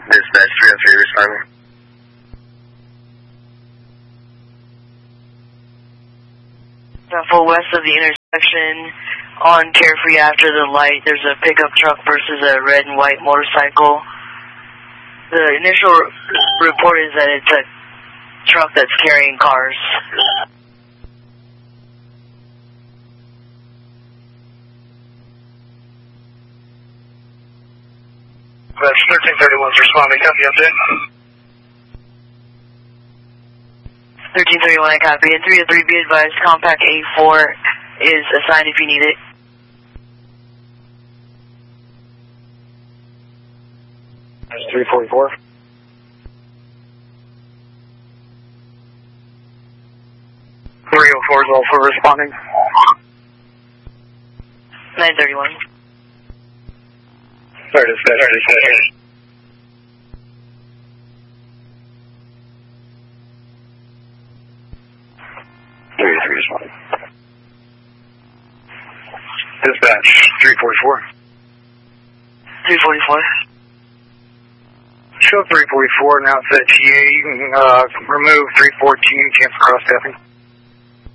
Dispatch 303 responding. Full west of the intersection on Carefree after the light, there's a pickup truck versus a red and white motorcycle. The initial report is that it's a truck that's carrying cars. That's 1331's responding. Copy update. 1331, I copy. And 303, be advised, compact A4 is assigned if you need it. That's 344. 304 is also responding. 931. Sorry, dispatch. 303 responding. Dispatch 344. 344. Show 344 now it's at TA. You can remove 314, cancel cross-stepping.